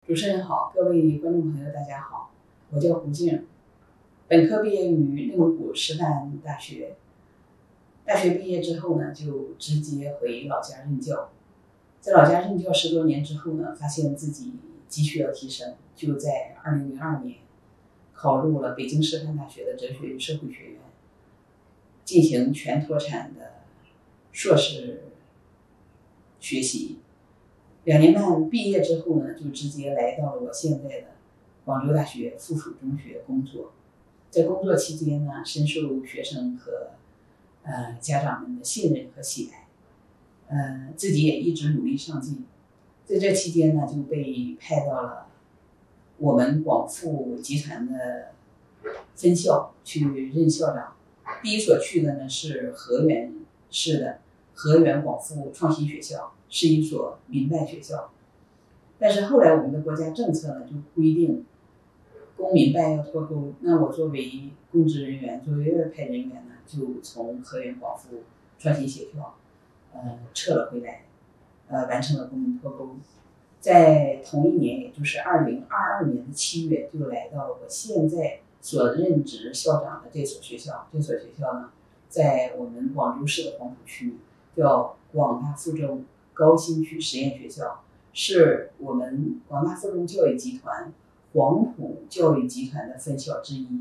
主持人好，各位观众朋友，大家好，我叫胡静，本科毕业于内蒙古师范大学。大学毕业之后呢，就直接回老家任教。在老家任教10多年之后呢，发现自己急需要提升，就在2002年考入了北京师范大学的哲学与社会学院，进行全脱产的硕士学习。2年半毕业之后呢，就直接来到了我现在的广州大学附属中学工作。在工作期间呢，深受学生和家长们的信任和喜爱，自己也一直努力上进。在这期间呢，就被派到了我们广附集团的分校去任校长。第一所去的呢是河源市的河源广附创新学校，是一所民办学校。但是后来我们的国家政策呢就规定公民办要脱钩，那我作为公职人员，作为外派人员呢，就从河源广附创新学校撤了回来，完成了公民脱钩。在同一年，也就是2022年的7月，就来到了我现在所任职校长的这所学校。这所学校呢，在我们广州市的黄埔区，叫广大附中高新区实验学校，是我们广大附中教育集团黄埔教育集团的分校之一。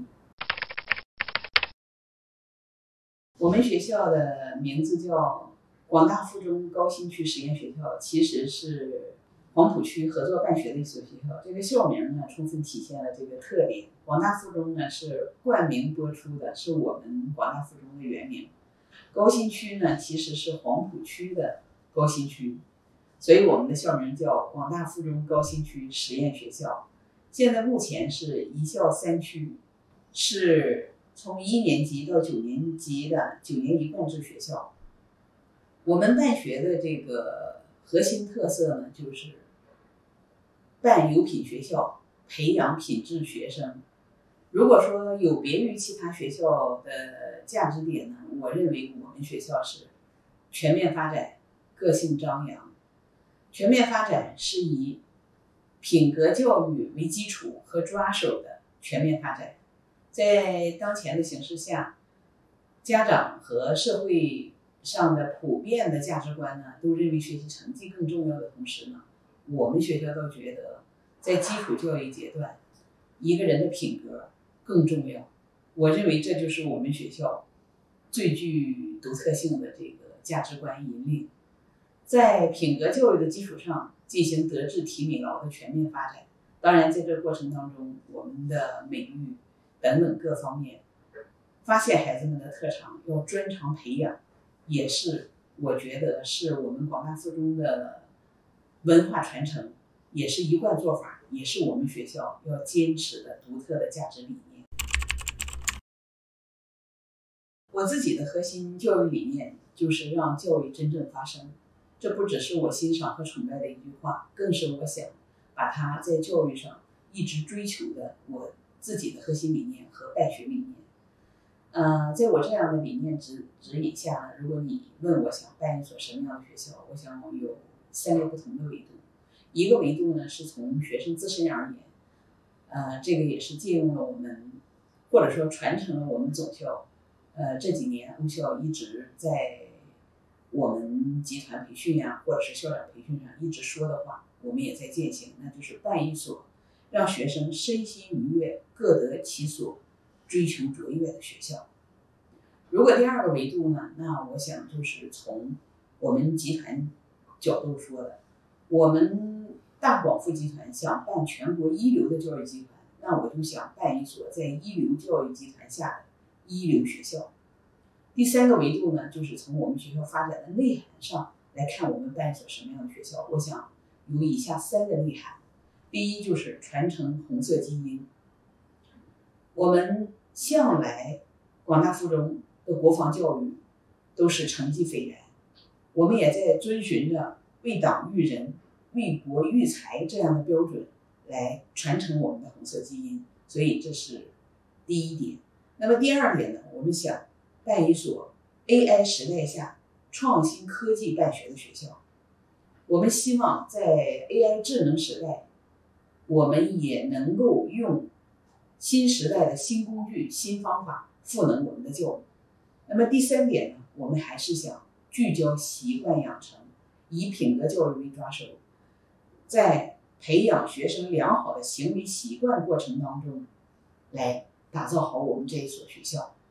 我们学校的名字叫广大附中高新区实验学校，其实是黄埔区合作办学的一所学校。这个校名呢，充分体现了这个特点。广大附中呢是冠名播出的，是我们广大附中的原名。高新区呢其实是黄埔区的高新区，所以我们的校名叫广大附中高新区实验学校。现在目前是1校3区，是从1年级到9年级的9年一贯制学校。我们办学的这个核心特色呢，就是办有品学校，培养品质学生。如果说有别于其他学校的价值点呢，我认为我们学校是全面发展，个性张扬。全面发展是以品格教育为基础和抓手的全面发展。在当前的形势下，家长和社会上的普遍的价值观呢，都认为学习成绩更重要的同时呢，我们学校倒觉得在基础教育阶段，一个人的品格更重要。我认为这就是我们学校最具独特性的这个价值观引领。在品格教育的基础上进行德智体美劳的全面发展。当然在这个过程当中，我们的美育等等各方面，发现孩子们的特长，要专长培养，也是我觉得是我们广大附中的文化传承，也是一贯做法，也是我们学校要坚持的独特的价值理念。我自己的核心教育理念就是让教育真正发生。这不只是我欣赏和崇拜的一句话，更是我想把它在教育上一直追求的我自己的核心理念和办学理念。在我这样的理念指引下呢，如果你问我想办一所什么样的学校，我想有3个不同的维度。一个维度呢是从学生自身而言，这个也是借用了我们或者说传承了我们总校这几年欧校一直在我们集团培训呀，或者是校长培训上一直说的话，我们也在践行，那就是办一所让学生身心愉悦、各得其所、追求卓越的学校。如果第2个维度呢，那我想就是从我们集团角度说的，我们大广附集团想办全国一流的教育集团，那我就想办一所在一流教育集团下的一流学校。第3个维度呢，就是从我们学校发展的内涵上来看，我们办一所什么样的学校。我想有以下3个内涵。第一就是传承红色基因。我们向来广大附中的国防教育都是成绩斐然，我们也在遵循着为党育人、为国育才这样的标准来传承我们的红色基因，所以这是第一点。那么第2点呢，我们想办一所 AI 时代下创新科技办学的学校。我们希望在 AI 智能时代， 我们也能够用新时代的新工具、新方法赋能我们的教育。那么第3点呢，我们还是想聚焦习惯养成，以品格教育为抓手，在培养学生良好的行为习惯过程当中，来打造好我们这一所学校。